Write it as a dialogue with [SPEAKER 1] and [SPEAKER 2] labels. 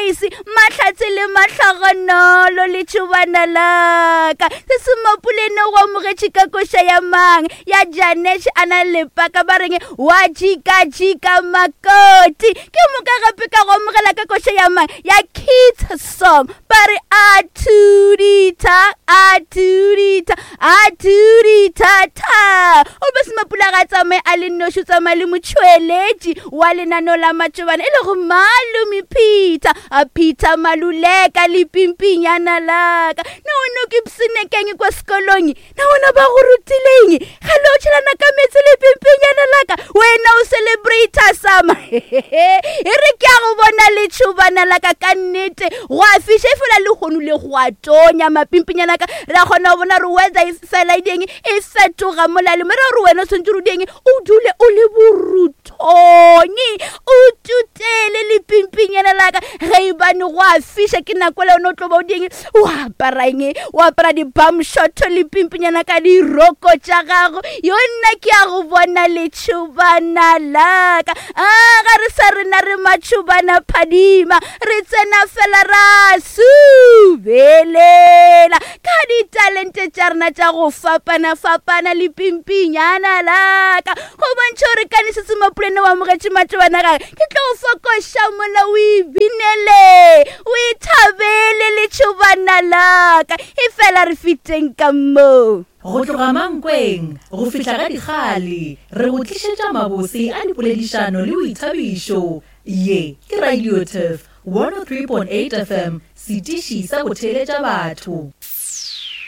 [SPEAKER 1] Grace mahlatsi le mahlagonolo le tšhubana laka se se mapulene go amogetše ka koša ya mang ya Janesh ana lepaka ba reng wa jika makoti ke moka gape ka go amogela ka koša ya mang ya Kids song ba re atudita ta o ba se mapula ga tsamaye a le nošo tsamaya le motšweletši wa lenaneo la matšobana e le go Malumi Peter Maluleka le Pimpinyana laka na wena ke psenekeng kwa sekolong na wena ba go rutileng ga lo tšhelana ka metsi le Pimpinyana laka wena o celebrate sama e re ke a go bona le tšhubana laka ka nnete go a fiša e fela le kgonu le go a tonya mapimpinyana ka ra kgona go bona re weather e fela ding e fetoga molale mo re wena tshwantse re ding o dule o le borutonyi o tutele le Pimpinyana laka ge e bane go a fiša ke nako le o tlo ba o ding wa apara di bum shot le Pimpinyana ka di roko tša gago yo nna ke a go bona le tšhubana laka ga re sa rena re matšhubana phadima re tsena fela ra subelela ka ditalente tša rena tša go fapana le Pimpinyana laka go bontšha gore ka nesetse mapulene wa mogetše matšhubana gaga ke tlo go fokoša mola o ibinele o ithabele le tšhubana laka e fela re fiteng ka moo
[SPEAKER 2] go tloga Mankweng go fihla ka dikgale re go tlišetša mabose a dipoledišano le boithabišo ye ke Radio Turf 103.8 FM setiši sa go theletša batho.